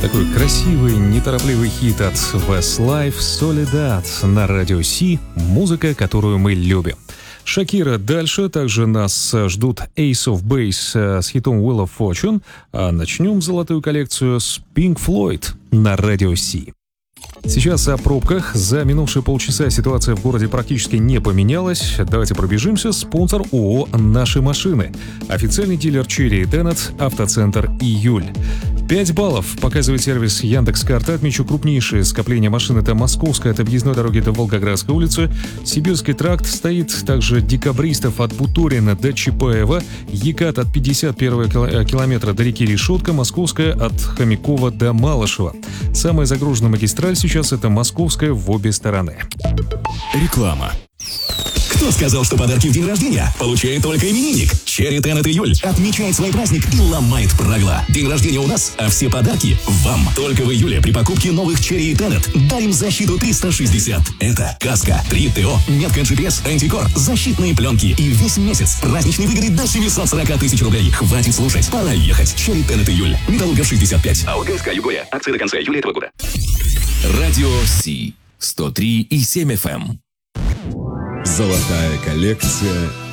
Такой красивый, неторопливый хит от Westlife «Soledad» на радио Си. Музыка, которую мы любим. Шакира дальше. Также нас ждут Ace of Base с хитом Wheel of Fortune. А начнем золотую коллекцию с Pink Floyd на радио Си. Сейчас о пробках. За минувшие полчаса ситуация в городе практически не поменялась. Давайте пробежимся. Спонсор ООО «Наши машины». Официальный дилер Cherry и Tenet, автоцентр «Июль». 5 баллов показывает сервис Яндекс.Карта. Отмечу крупнейшее скопление машин. Это Московская от объездной дороги до Волгоградской улицы. Сибирский тракт стоит. Также Декабристов от Буторина до Чапаева. Екат от 51 километра до реки Решетка. Московская от Хомякова до Малышева. Самая загруженная магистраль сейчас это Московская в обе стороны. Реклама. Кто сказал, что подарки в день рождения получает только именинник? Cherry Tenet Июль отмечает свой праздник и ломает правила. День рождения у нас, а все подарки вам. Только в июле при покупке новых Cherry и Tenet дарим защиту 360. Это каска, 3 ТО, метка GPS, антикор, защитные пленки и весь месяц праздничные выгоды до 740 тысяч рублей. Хватит слушать, пора ехать. Cherry Tenet Июль. Металлургов 65. АО Югория. Акции до конца июля этого года. Радио Си 103,7 FM. Золотая коллекция